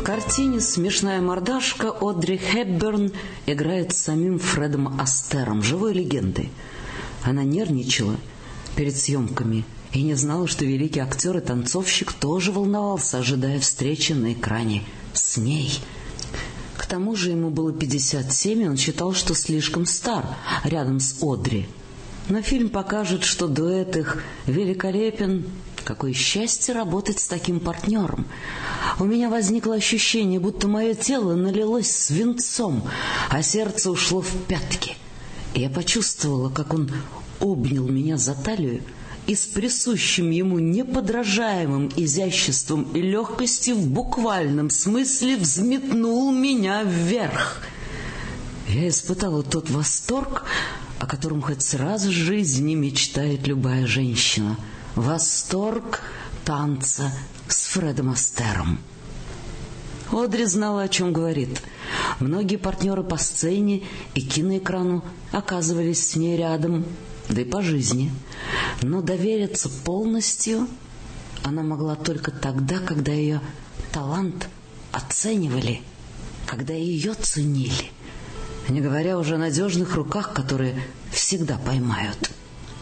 картине «Смешная мордашка» Одри Хепберн играет с самим Фредом Астером, живой легендой. Она нервничала перед съемками и не знала, что великий актер и танцовщик тоже волновался, ожидая встречи на экране с ней. К тому же ему было 57, и он считал, что слишком стар рядом с Одри. Но фильм покажет, что дуэт их великолепен. Какое счастье работать с таким партнером. У меня возникло ощущение, будто мое тело налилось свинцом, а сердце ушло в пятки. И я почувствовала, как он обнял меня за талию и с присущим ему неподражаемым изяществом и легкостью в буквальном смысле взметнул меня вверх. Я испытала тот восторг, о котором хоть раз в жизни мечтает любая женщина. Восторг танца с Фредом Астером. Одри знала, о чем говорит. Многие партнеры по сцене и киноэкрану оказывались с ней рядом, да и по жизни. Но довериться полностью она могла только тогда, когда ее талант оценивали, когда ее ценили, не говоря уже о надежных руках, которые всегда поймают.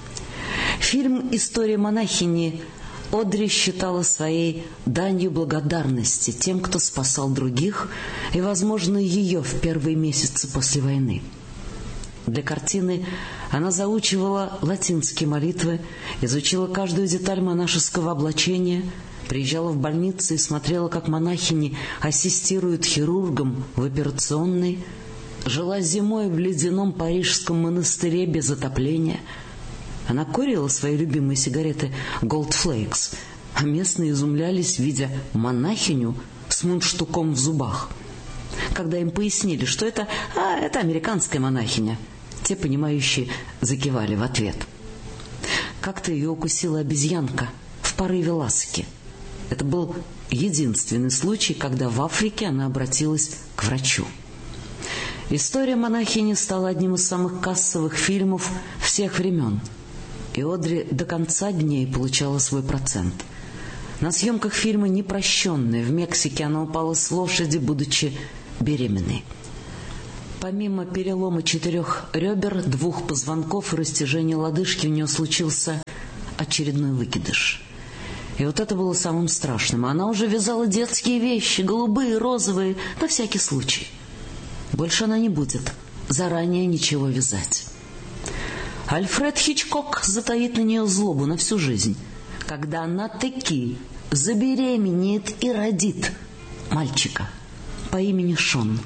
Фильм «История монахини» Одри считала своей данью благодарности тем, кто спасал других, и, возможно, ее в первые месяцы после войны. Для картины она заучивала латинские молитвы, изучила каждую деталь монашеского облачения, приезжала в больницы и смотрела, как монахини ассистируют хирургам в операционной, жила зимой в ледяном парижском монастыре без отопления. Она курила свои любимые сигареты Gold Flakes, а местные изумлялись, видя монахиню с мундштуком в зубах. Когда им пояснили, что это американская монахиня, те, понимающие, закивали в ответ. Как-то ее укусила обезьянка в порыве ласки. Это был единственный случай, когда в Африке она обратилась к врачу. «История монахини» стала одним из самых кассовых фильмов всех времен. И Одри до конца дней получала свой процент. На съемках фильма «Непрощенная» в Мексике она упала с лошади, будучи беременной. Помимо перелома 4 ребер, 2 позвонков и растяжения лодыжки, у нее случился очередной выкидыш. И вот это было самым страшным. Она уже вязала детские вещи, голубые, розовые, на всякий случай. Больше она не будет заранее ничего вязать. Альфред Хичкок затаит на нее злобу на всю жизнь, когда она таки забеременеет и родит мальчика по имени Шон.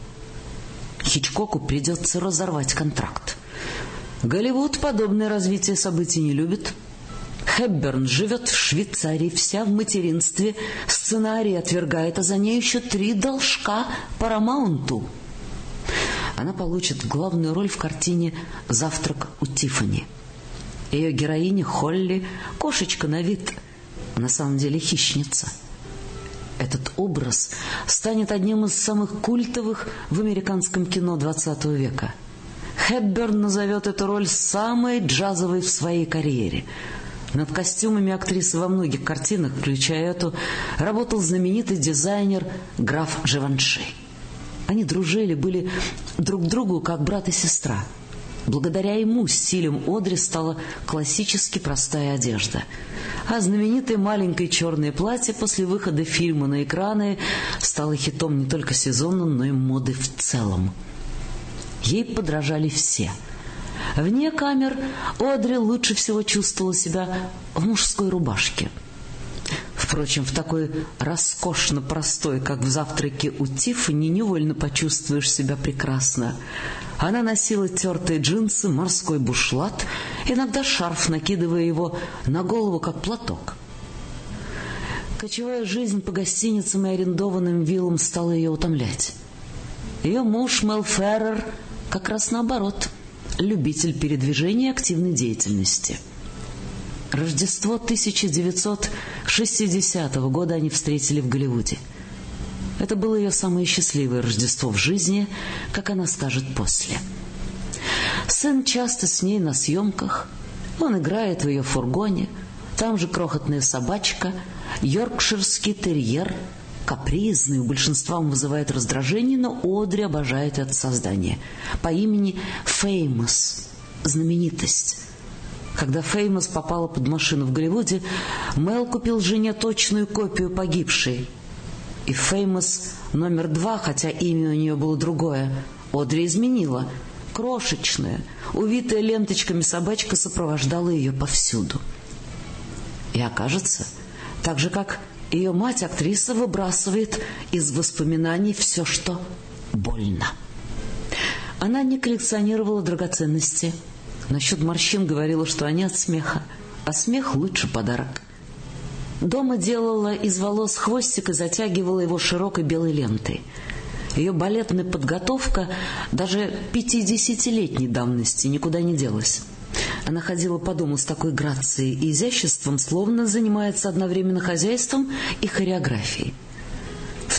Хичкоку придется разорвать контракт. Голливуд подобное развитие событий не любит. Хепберн живет в Швейцарии, вся в материнстве, сценарий отвергает, а за ней еще 3 должка Парамаунту. Она получит главную роль в картине «Завтрак у Тиффани». Ее героиня Холли – кошечка на вид, на самом деле хищница. Этот образ станет одним из самых культовых в американском кино XX века. Хепберн назовет эту роль самой джазовой в своей карьере. Над костюмами актрисы во многих картинах, включая эту, работал знаменитый дизайнер граф Живанши. Они дружили, были друг другу как брат и сестра. Благодаря ему стилем Одри стала классически простая одежда. А знаменитое маленькое черное платье после выхода фильма на экраны стало хитом не только сезона, но и моды в целом. Ей подражали все. Вне камер Одри лучше всего чувствовала себя в мужской рубашке. Впрочем, в такой роскошно простой, как в «Завтраке у Тиффани», невольно почувствуешь себя прекрасно. Она носила тертые джинсы, морской бушлат, иногда шарф, накидывая его на голову, как платок. Кочевая жизнь по гостиницам и арендованным виллам стала ее утомлять. Ее муж Мел Феррер как раз наоборот, любитель передвижения и активной деятельности. Рождество 1960 года они встретили в Голливуде. Это было ее самое счастливое Рождество в жизни, как она скажет после. Сын часто с ней на съемках. Он играет в ее фургоне. Там же крохотная собачка, йоркширский терьер, капризный, у большинства он вызывает раздражение, но Одри обожает это создание. По имени Феймос, знаменитость. Когда Феймос попала под машину в Голливуде, Мел купил жене точную копию погибшей. И Феймос номер 2, хотя имя у нее было другое, Одри изменила. Крошечная, увитая ленточками собачка сопровождала ее повсюду. И окажется, так же, как ее мать, актриса выбрасывает из воспоминаний все, что больно. Она не коллекционировала драгоценности. Насчет морщин говорила, что они от смеха, а смех лучше подарок. Дома делала из волос хвостик и затягивала его широкой белой лентой. Ее балетная подготовка даже 50-летней давности никуда не делась. Она ходила по дому с такой грацией и изяществом, словно занимается одновременно хозяйством и хореографией. В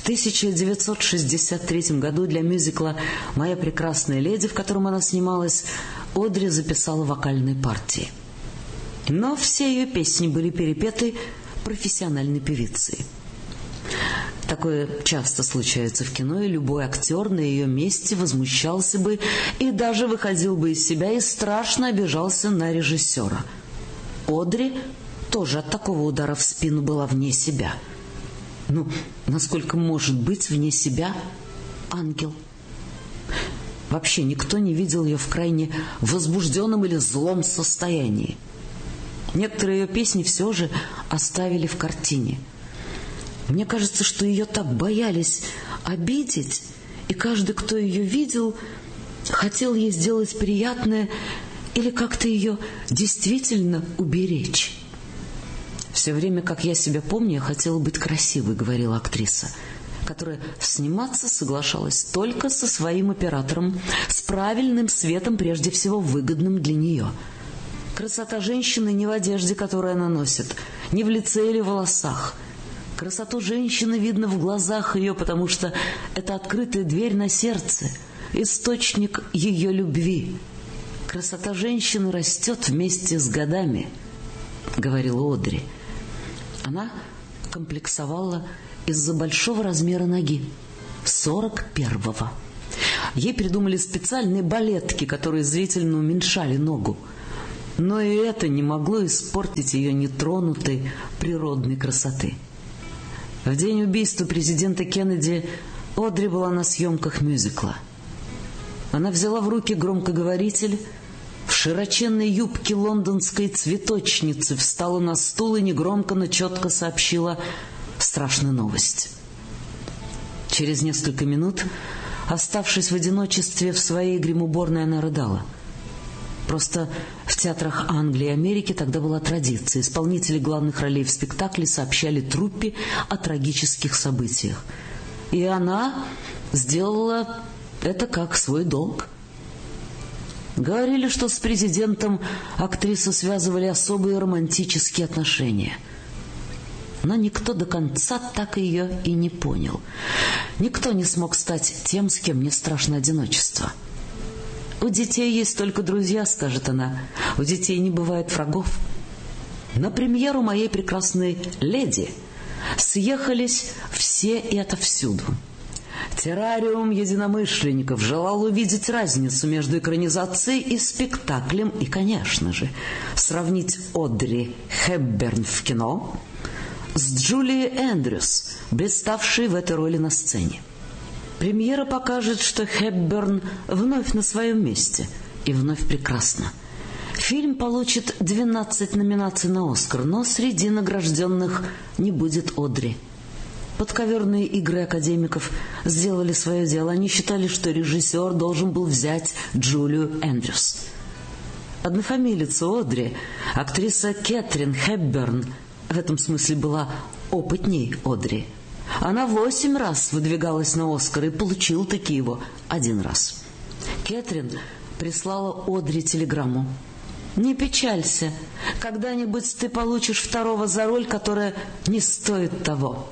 1963 году для мюзикла «Моя прекрасная леди», в котором она снималась, Одри записала вокальные партии. Но все ее песни были перепеты профессиональной певицей. Такое часто случается в кино, и любой актер на ее месте возмущался бы и даже выходил бы из себя и страшно обижался на режиссера. Одри тоже от такого удара в спину была вне себя. Ну, насколько может быть вне себя ангел? Вообще никто не видел ее в крайне возбужденном или злом состоянии. Некоторые ее песни все же оставили в картине. Мне кажется, что ее так боялись обидеть, и каждый, кто ее видел, хотел ей сделать приятное или как-то ее действительно уберечь. «Все время, как я себя помню, я хотела быть красивой», — говорила актриса, которая сниматься соглашалась только со своим оператором, с правильным светом, прежде всего выгодным для нее. Красота женщины не в одежде, которую она носит, не в лице или волосах. Красоту женщины видно в глазах ее, потому что это открытая дверь на сердце, источник ее любви. Красота женщины растет вместе с годами, говорила Одри. Она комплексовала из-за большого размера ноги, 41-го. Ей придумали специальные балетки, которые зрительно уменьшали ногу. Но и это не могло испортить ее нетронутой природной красоты. В день убийства президента Кеннеди Одри была на съемках мюзикла. Она взяла в руки громкоговоритель, в широченной юбке лондонской цветочницы встала на стул и негромко, но четко сообщила страшную новость. Через несколько минут, оставшись в одиночестве в своей гримуборной, она рыдала. Просто в театрах Англии и Америки тогда была традиция. Исполнители главных ролей в спектакле сообщали труппе о трагических событиях. И она сделала это как свой долг. Говорили, что с президентом актрису связывали особые романтические отношения. Но никто до конца так ее и не понял. Никто не смог стать тем, с кем не страшно одиночество. «У детей есть только друзья», — скажет она. «У детей не бывает врагов». На премьеру «Моей прекрасной леди» съехались все и отовсюду. Террариум единомышленников желал увидеть разницу между экранизацией и спектаклем и, конечно же, сравнить Одри Хепберн в кино с Джулией Эндрюс, блиставшей в этой роли на сцене. Премьера покажет, что Хепберн вновь на своем месте и вновь прекрасна. Фильм получит 12 номинаций на «Оскар», но среди награжденных не будет Одри. Подковерные игры академиков сделали свое дело. Они считали, что режиссер должен был взять Джулию Эндрюс. Однофамилица Одри, актриса Кэтрин Хепберн, в этом смысле была опытней Одри. Она 8 раз выдвигалась на «Оскар» и получила таки его 1 раз. Кэтрин прислала Одри телеграмму. «Не печалься, когда-нибудь ты получишь 2-го за роль, которая не стоит того».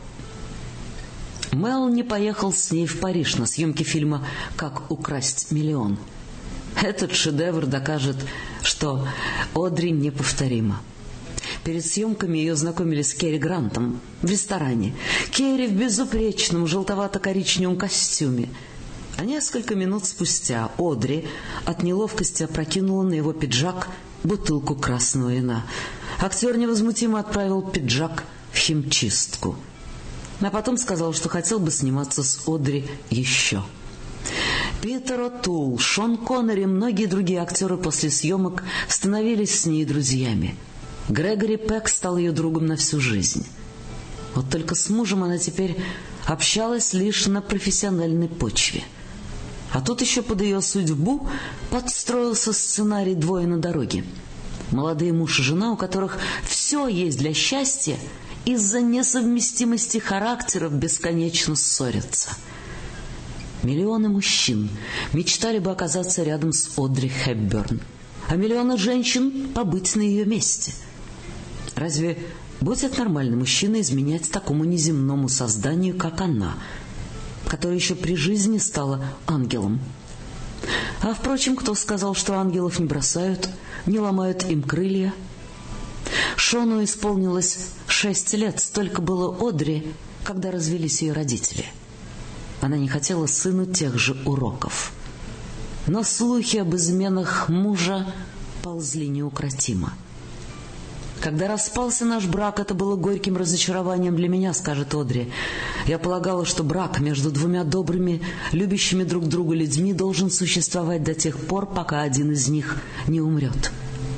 Мел не поехал с ней в Париж на съемки фильма «Как украсть миллион». Этот шедевр докажет, что Одри неповторима. Перед съемками ее знакомили с Керри Грантом в ресторане. Керри в безупречном желтовато-коричневом костюме. А несколько минут спустя Одри от неловкости опрокинула на его пиджак бутылку красного вина. Актер невозмутимо отправил пиджак в химчистку. А потом сказал, что хотел бы сниматься с Одри еще. Питер О'Тул, Шон Коннери и многие другие актеры после съемок становились с ней друзьями. Грегори Пек стал ее другом на всю жизнь. Вот только с мужем она теперь общалась лишь на профессиональной почве. А тут еще под ее судьбу подстроился сценарий «Двое на дороге». Молодые муж и жена, у которых все есть для счастья, из-за несовместимости характеров бесконечно ссорятся. Миллионы мужчин мечтали бы оказаться рядом с Одри Хепберн, а миллионы женщин побыть на ее месте. Разве будет нормальный мужчина изменять такому неземному созданию, как она, которая еще при жизни стала ангелом? А, впрочем, кто сказал, что ангелов не бросают, не ломают им крылья? Шону исполнилось 6 лет, столько было Одри, когда развелись ее родители. Она не хотела сыну тех же уроков. Но слухи об изменах мужа ползли неукротимо. «Когда распался наш брак, это было горьким разочарованием для меня», — скажет Одри. «Я полагала, что брак между двумя добрыми, любящими друг друга людьми должен существовать до тех пор, пока один из них не умрет».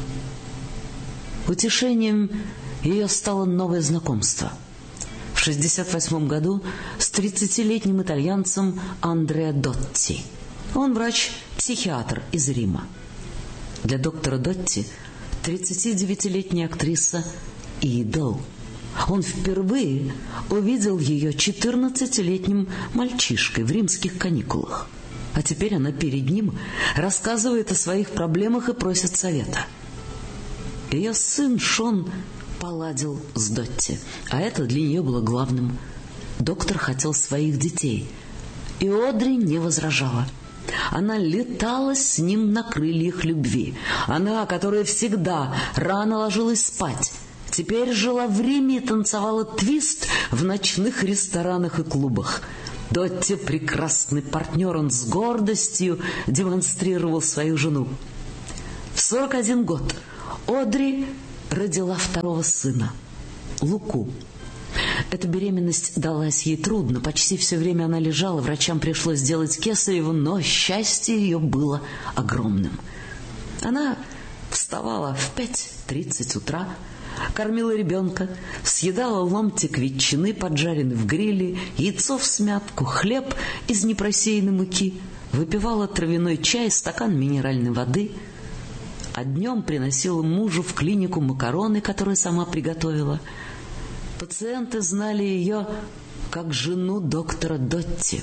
Утешением ее стало новое знакомство. В 1968 году с 30-летним итальянцем Андреа Дотти. Он врач-психиатр из Рима. Для доктора Дотти 39-летняя актриса – идол. Он впервые увидел ее 14-летним мальчишкой в римских каникулах. А теперь она перед ним рассказывает о своих проблемах и просит совета. Ее сын Шон поладил с Дотти, а это для нее было главным. Доктор хотел своих детей, и Одри не возражала. Она летала с ним на крыльях любви. Она, которая всегда рано ложилась спать, теперь жила в Риме и танцевала твист в ночных ресторанах и клубах. Дотти прекрасный партнер, он с гордостью демонстрировал свою жену. В 41 год Одри родила второго сына, Луку. Эта беременность далась ей трудно. Почти все время она лежала, врачам пришлось сделать кесарево, но счастье ее было огромным. Она вставала в 5:30 утра, кормила ребенка, съедала ломтик ветчины, поджаренный в гриле, яйцо всмятку, хлеб из непросеянной муки, выпивала травяной чай, стакан минеральной воды, а днем приносила мужу в клинику макароны, которые сама приготовила. Пациенты знали ее как жену доктора Дотти.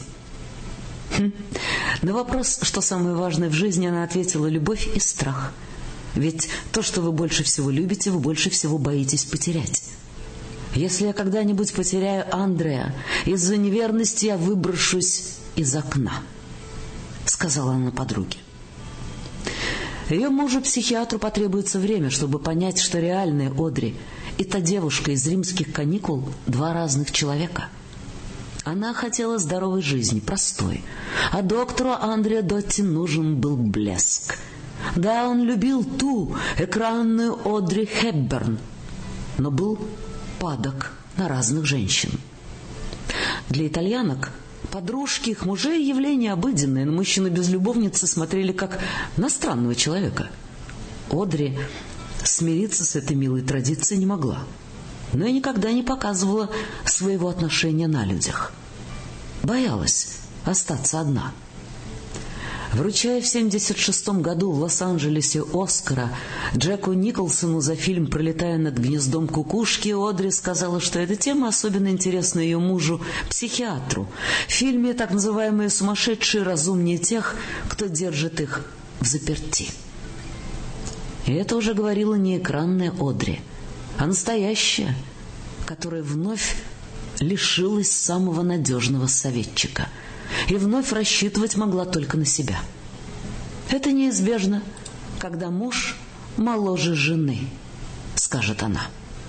На вопрос, что самое важное в жизни, она ответила: любовь и страх. Ведь то, что вы больше всего любите, вы больше всего боитесь потерять. Если я когда-нибудь потеряю Андреа, из-за неверности я выброшусь из окна, сказала она подруге. Ее мужу-психиатру потребуется время, чтобы понять, что реальная Одри и та девушка из римских каникул – два разных человека. Она хотела здоровой жизни, простой, а доктору Андреа Дотти нужен был блеск. Да, он любил ту экранную Одри Хепберн, но был падок на разных женщин. Для итальянок подружки их мужей явление обыденное, но мужчины без любовницы смотрели как на странного человека. Одри смириться с этой милой традицией не могла, но и никогда не показывала своего отношения на людях. Боялась остаться одна. Вручая в 1976 году в Лос-Анджелесе Оскара Джеку Николсону за фильм «Пролетая над гнездом кукушки», Одри сказала, что эта тема особенно интересна ее мужу, психиатру. В фильме так называемые сумасшедшие разумнее тех, кто держит их взаперти. И это уже говорила не экранная Одри, а настоящая, которая вновь лишилась самого надежного советчика и вновь рассчитывать могла только на себя. Это неизбежно, когда муж моложе жены, скажет она.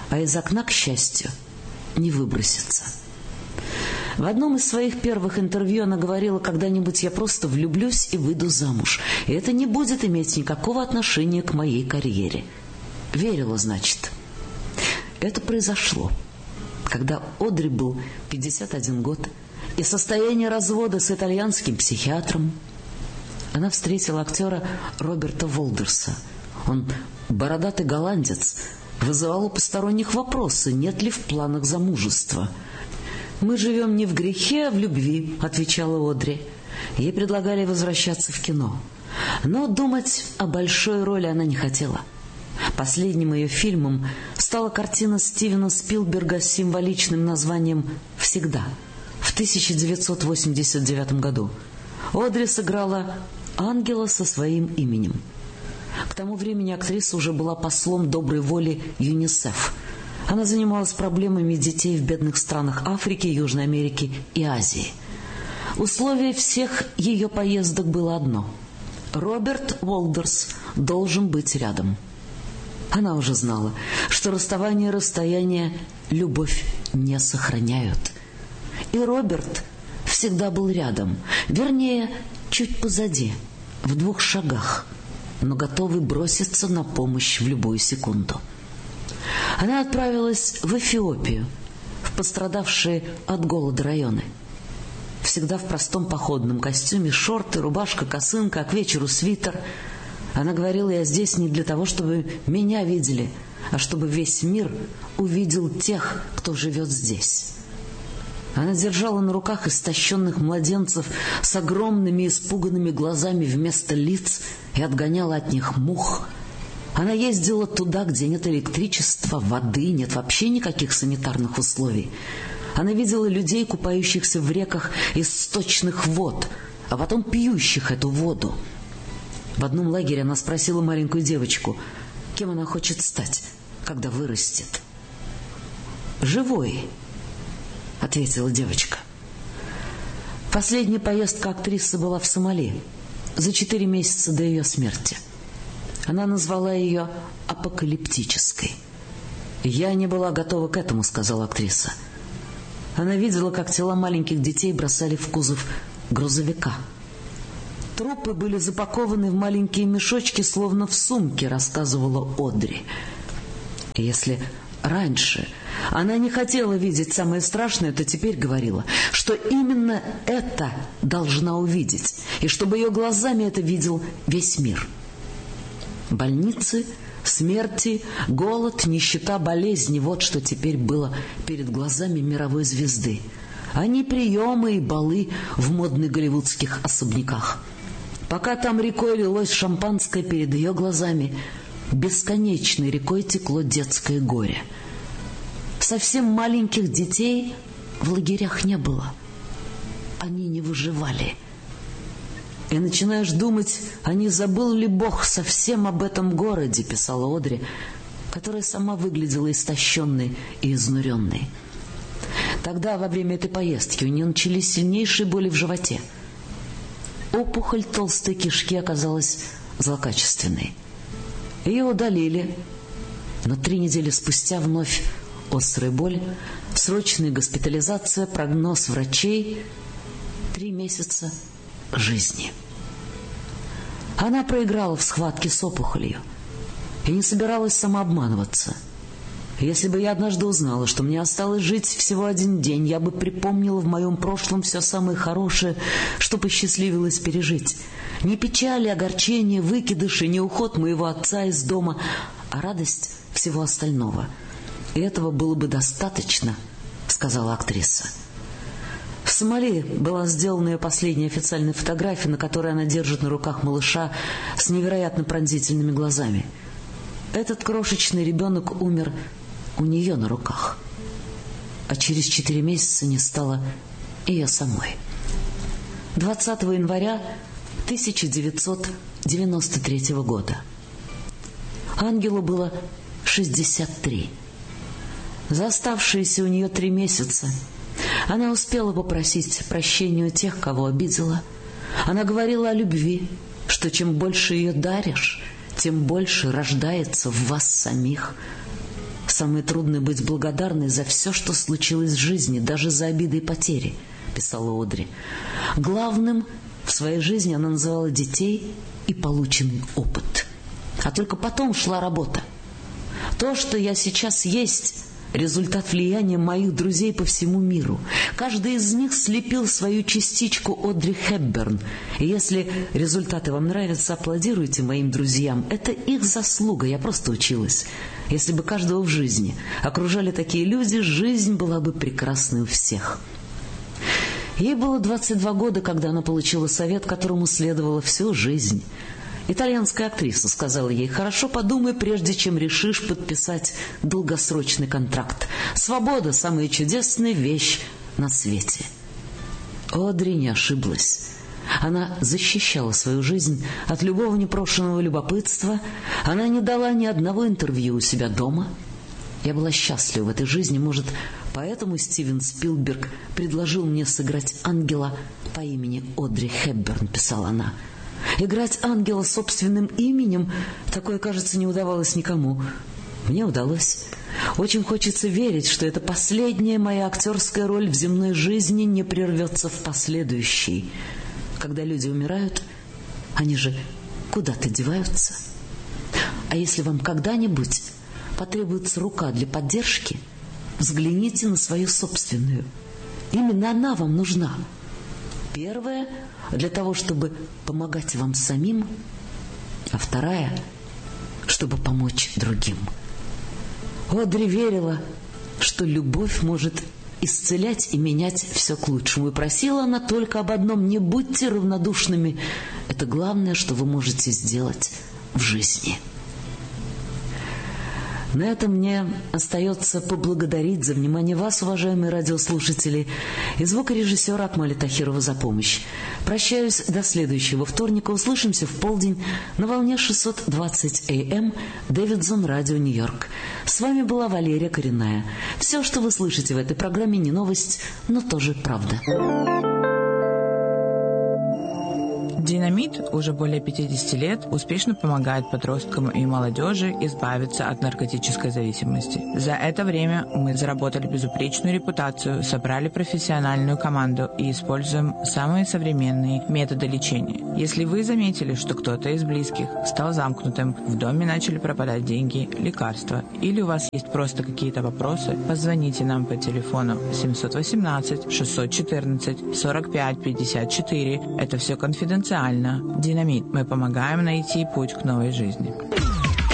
а из окна, к счастью, не выбросится. В одном из своих первых интервью она говорила: когда-нибудь я просто влюблюсь и выйду замуж, и это не будет иметь никакого отношения к моей карьере. Верила, значит. Это произошло, когда Одри был 51 год, и состояние развода с итальянским психиатром. Она встретила актера Роберта Волдерса. Он, бородатый голландец, вызывал у посторонних вопросы, нет ли в планах замужества. «Мы живем не в грехе, а в любви», — отвечала Одри. Ей предлагали возвращаться в кино. Но думать о большой роли она не хотела. Последним ее фильмом стала картина Стивена Спилберга с символичным названием «Всегда» в 1989 году. Одри сыграла ангела со своим именем. К тому времени актриса уже была послом доброй воли ЮНИСЕФ. Она занималась проблемами детей в бедных странах Африки, Южной Америки и Азии. Условие всех ее поездок было одно: Роберт Волдерс должен быть рядом. Она уже знала, что расставание и расстояние любовь не сохраняют. И Роберт всегда был рядом, вернее, чуть позади, в 2 шагах, но готовый броситься на помощь в любую секунду. Она отправилась в Эфиопию, в пострадавшие от голода районы. Всегда в простом походном костюме, шорты, рубашка, косынка, а к вечеру свитер. Она говорила: я здесь не для того, чтобы меня видели, а чтобы весь мир увидел тех, кто живет здесь. Она держала на руках истощенных младенцев с огромными испуганными глазами вместо лиц и отгоняла от них мух. Она ездила туда, где нет электричества, воды, нет вообще никаких санитарных условий. Она видела людей, купающихся в реках из сточных вод, а потом пьющих эту воду. В одном лагере она спросила маленькую девочку, кем она хочет стать, когда вырастет. «Живой», — ответила девочка. Последняя поездка актрисы была в Сомали, за 4 месяца до ее смерти. Она назвала ее апокалиптической. «Я не была готова к этому», — сказала актриса. Она видела, как тела маленьких детей бросали в кузов грузовика. Трупы были запакованы в маленькие мешочки, словно в сумке, рассказывала Одри. И если раньше она не хотела видеть самое страшное, то теперь говорила, что именно это должна увидеть, и чтобы ее глазами это видел весь мир. Больницы, смерти, голод, нищета, болезни — вот что теперь было перед глазами мировой звезды, а не приемы и балы в модных голливудских особняках. Пока там рекой лилось шампанское, перед ее глазами бесконечной рекой текло детское горе. Совсем маленьких детей в лагерях не было. Они не выживали. И начинаешь думать, а не забыл ли Бог совсем об этом городе, писала Одри, которая сама выглядела истощенной и изнуренной. Тогда, во время этой поездки, у нее начались сильнейшие боли в животе. Опухоль толстой кишки оказалась злокачественной. Ее удалили, но 3 недели спустя вновь острая боль, срочная госпитализация, прогноз врачей — 3 месяца жизни. Она проиграла в схватке с опухолью и не собиралась самообманываться. Если бы я однажды узнала, что мне осталось жить всего 1 день, я бы припомнила в моем прошлом все самое хорошее, что посчастливилось пережить. Не печали, огорчения, выкидыши, не уход моего отца из дома, а радость всего остального. И этого было бы достаточно, сказала актриса. В Сомали была сделана ее последняя официальная фотография, на которой она держит на руках малыша с невероятно пронзительными глазами. Этот крошечный ребенок умер у нее на руках, а через 4 месяца не стало ее самой. 20 января 1993 года. Ангелу было 63. За оставшиеся у нее 3 месяца она успела попросить прощения у тех, кого обидела. Она говорила о любви, что чем больше ее даришь, тем больше рождается в вас самих. Самое трудное — быть благодарной за все, что случилось в жизни, даже за обиды и потери, писала Одри. Главным в своей жизни она называла детей и полученный опыт. А только потом шла работа. То, что я сейчас есть, результат влияния моих друзей по всему миру. Каждый из них слепил свою частичку Одри Хепберн. И если результаты вам нравятся, аплодируйте моим друзьям. Это их заслуга, я просто училась. Если бы каждого в жизни окружали такие люди, жизнь была бы прекрасной у всех. Ей было 22 года, когда она получила совет, которому следовала всю жизнь. Итальянская актриса сказала ей: «Хорошо подумай, прежде чем решишь подписать долгосрочный контракт. Свобода – самая чудесная вещь на свете». Одри не ошиблась. Она защищала свою жизнь от любого непрошенного любопытства. Она не дала ни одного интервью у себя дома. Я была счастлива в этой жизни, может, поэтому Стивен Спилберг предложил мне сыграть ангела по имени Одри Хепберн, писала она. Играть ангела собственным именем — такое, кажется, не удавалось никому. Мне удалось. Очень хочется верить, что эта последняя моя актерская роль в земной жизни не прервется в последующей. Когда люди умирают, они же куда-то деваются. А если вам когда-нибудь потребуется рука для поддержки, взгляните на свою собственную. Именно она вам нужна. Первая — для того, чтобы помогать вам самим, а вторая — чтобы помочь другим. Одри верила, что любовь может исцелять и менять все к лучшему. И просила она только об одном: не будьте равнодушными. Это главное, что вы можете сделать в жизни. На этом мне остается поблагодарить за внимание вас, уважаемые радиослушатели, и звукорежиссера Акмали Тахирова за помощь. Прощаюсь до следующего вторника. Услышимся в полдень на волне 620 АМ Дэвидсон Радио Нью-Йорк. С вами была Валерия Коренная. Все, что вы слышите в этой программе, не новость, но тоже правда. Динамит уже более 50 лет успешно помогает подросткам и молодежи избавиться от наркотической зависимости. За это время мы заработали безупречную репутацию, собрали профессиональную команду и используем самые современные методы лечения. Если вы заметили, что кто-то из близких стал замкнутым, в доме начали пропадать деньги, лекарства, или у вас есть просто какие-то вопросы, позвоните нам по телефону 718-614-45-54. Это все конфиденциально. Динамит. Мы помогаем найти путь к новой жизни.